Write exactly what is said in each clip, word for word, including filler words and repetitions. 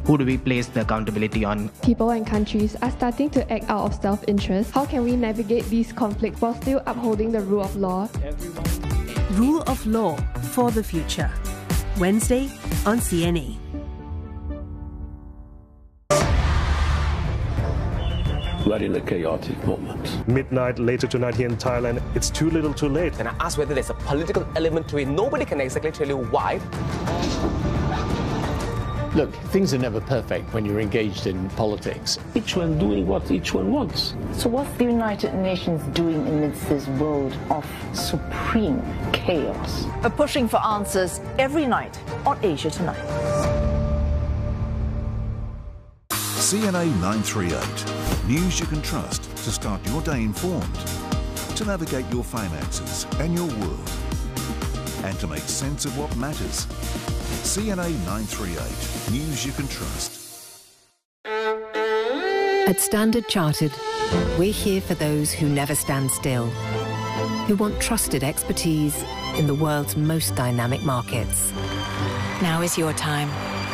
Who do we place the accountability on? People and countries are starting to act out of self-interest. How can we navigate these conflicts while still upholding the rule of law? Rule of Law for the Future. Wednesday on C N A. We're in a chaotic moment. Midnight later tonight here in Thailand, it's too little too late. And I asked whether there's a political element to it. Nobody can exactly tell you why. Look, things are never perfect when you're engaged in politics. Each one doing what each one wants. So what's the United Nations doing amidst this world of supreme chaos? We're pushing for answers every night on Asia Tonight. C N A nine thirty-eight. News you can trust to start your day informed, to navigate your finances and your world, and to make sense of what matters. C N A nine thirty-eight. News you can trust. At Standard Chartered, we're here for those who never stand still, who want trusted expertise in the world's most dynamic markets. Now is your time.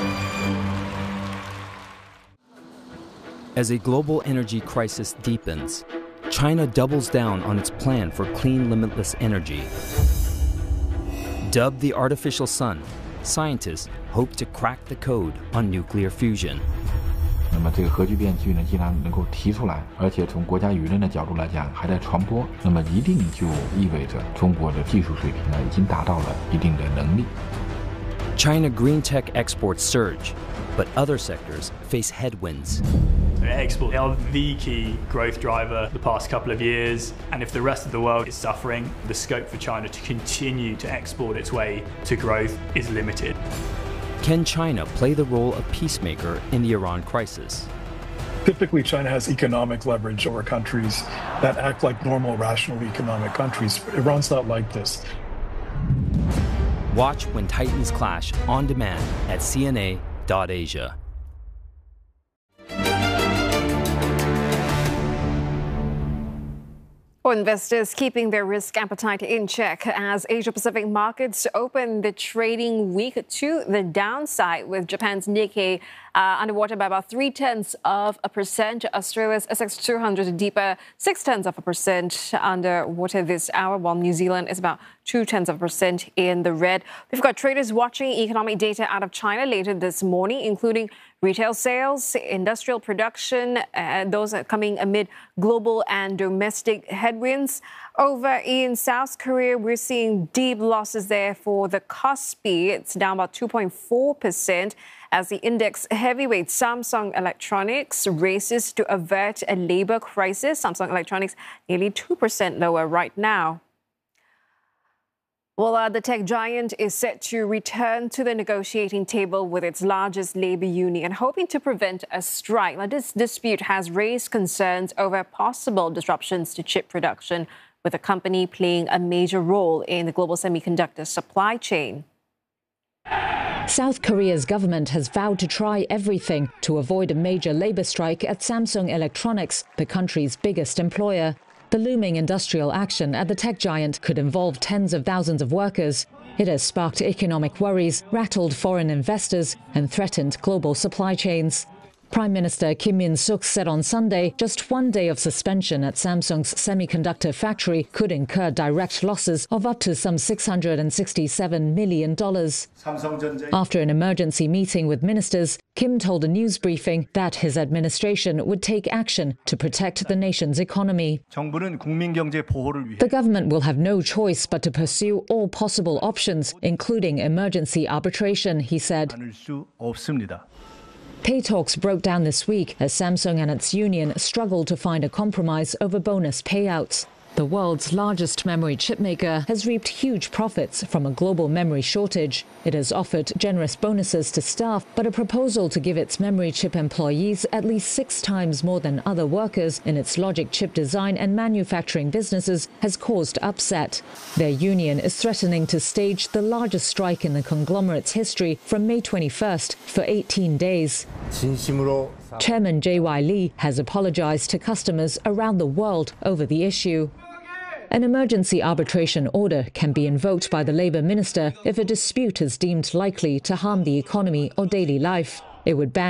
As a global energy crisis deepens, China doubles down on its plan for clean, limitless energy. Dubbed the artificial sun, scientists hope to crack the code on nuclear fusion. 那么这个核聚变技呢，既然能够提出来，而且从国家舆论的角度来讲还在传播，那么一定就意味着中国的技术水平呢已经达到了一定的能力。 China green tech exports surge, but other sectors face headwinds. Exports are the key growth driver the past couple of years, and if the rest of the world is suffering, the scope for China to continue to export its way to growth is limited. Can China play the role of peacemaker in the Iran crisis? Typically, China has economic leverage over countries that act like normal, rational economic countries. Iran's not like this. Watch When Titans Clash on demand at C N A dot Asia. For investors keeping their risk appetite in check as Asia-Pacific markets open the trading week to the downside, with Japan's Nikkei uh, underwater by about three tenths of a percent. Australia's S X two hundred deeper six tenths of a percent underwater this hour, while New Zealand is about two tenths of a percent in the red. We've got traders watching economic data out of China later this morning, including retail sales, industrial production, uh, those are coming amid global and domestic headwinds. Over in South Korea, we're seeing deep losses there for the Kospi. It's down about two point four percent as the index heavyweight Samsung Electronics races to avert a labor crisis. Samsung Electronics nearly two percent lower right now. Well, uh, the tech giant is set to return to the negotiating table with its largest labor union, hoping to prevent a strike. Now, this dispute has raised concerns over possible disruptions to chip production, with the company playing a major role in the global semiconductor supply chain. South Korea's government has vowed to try everything to avoid a major labor strike at Samsung Electronics, the country's biggest employer. The looming industrial action at the tech giant could involve tens of thousands of workers. It has sparked economic worries, rattled foreign investors, and threatened global supply chains. Prime Minister Kim Min-suk said on Sunday just one day of suspension at Samsung's semiconductor factory could incur direct losses of up to some six hundred sixty-seven million dollars. After an emergency meeting with ministers, Kim told a news briefing that his administration would take action to protect the nation's economy. The government will have no choice but to pursue all possible options, including emergency arbitration, he said. Pay talks broke down this week as Samsung and its union struggled to find a compromise over bonus payouts. The world's largest memory chipmaker has reaped huge profits from a global memory shortage. It has offered generous bonuses to staff, but a proposal to give its memory chip employees at least six times more than other workers in its logic chip design and manufacturing businesses has caused upset. Their union is threatening to stage the largest strike in the conglomerate's history from May twenty-first for eighteen days. Chairman J Y Lee has apologized to customers around the world over the issue. An emergency arbitration order can be invoked by the Labour Minister if a dispute is deemed likely to harm the economy or daily life. It would ban